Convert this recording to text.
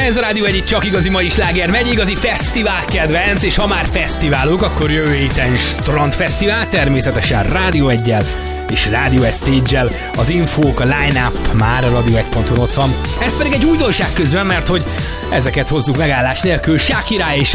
Ez a Rádió Egy csak igazi mai sláger megy, igazi fesztivál kedvenc, és ha már fesztiválok, akkor jövő héten Strandfesztivál, természetesen Rádió Eggyel és Rádió Stage-el. Az infók, a line-up már a radio1.hu ott van. Ez pedig egy újdonság közben, mert hogy ezeket hozzuk megállás nélkül. Shakira és